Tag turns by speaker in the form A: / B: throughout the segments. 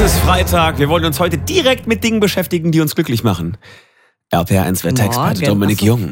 A: ist Freitag. Wir wollen uns heute direkt mit Dingen beschäftigen, die uns glücklich machen. RPR1 Wetterexperte Dominik Jung.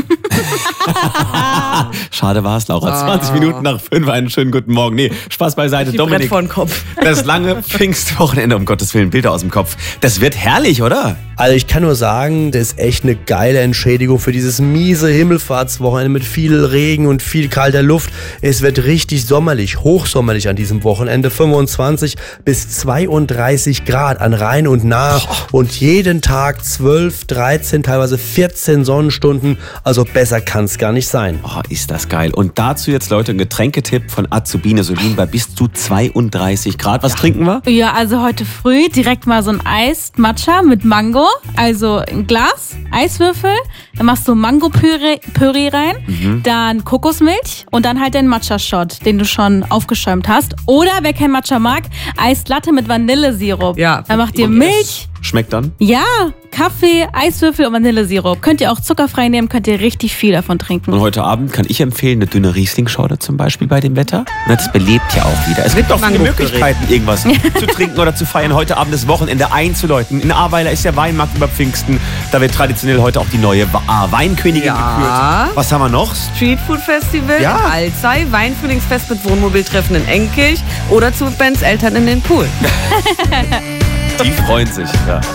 A: Schade war es, Laura. 20 Minuten nach 5. Einen schönen guten Morgen. Nee, Spaß beiseite. Dominik,
B: vor den Kopf.
A: das lange Pfingstwochenende, um Gottes Willen, Bilder aus dem Kopf. Das wird herrlich, oder?
C: Also ich kann nur sagen, das ist echt eine geile Entschädigung für dieses miese Himmelfahrtswochenende mit viel Regen und viel kalter Luft. Es wird richtig sommerlich, hochsommerlich an diesem Wochenende. 25 bis 32 Grad an Rhein und Nahe. Und jeden Tag 12, 13, teilweise 14 Sonnenstunden. Also besser kann es gar nicht sein.
A: Oh, ist das geil. Und dazu jetzt, Leute, ein Getränketipp von Azubine Solin bei bis zu 32 Grad. Was trinken wir?
D: Ja, also heute früh direkt mal so ein Eis-Matcha mit Mango. Also ein Glas, Eiswürfel, dann machst du Mango-Püree rein, dann Kokosmilch und dann halt den Matcha-Shot, den du schon aufgeschäumt hast. Oder, wer kein Matcha mag, Eislatte mit Vanillesirup.
B: Ja.
D: Dann macht ihr Milch.
A: Schmeckt dann?
D: Ja, Kaffee, Eiswürfel und Vanillesirup. Könnt ihr auch zuckerfrei nehmen, könnt ihr richtig viel davon trinken.
A: Und heute Abend kann ich empfehlen, eine dünne Riesling-Schorle zum Beispiel bei dem Wetter. Na, das belebt ja auch wieder. Es gibt doch viele Möglichkeiten, irgendwas zu trinken oder zu feiern. Heute Abend das Wochenende einzuläuten. In Ahrweiler ist der Weinmarkt über Pfingsten. Da wird traditionell heute auch die neue Weinkönigin gekürt. Was haben wir noch?
B: Streetfood Festival,
A: Ja.
B: Alzey, Weinfrühlingsfest mit Wohnmobiltreffen in Enkirch oder zu Bens Eltern in den Pool.
A: Die freuen sich. Ja.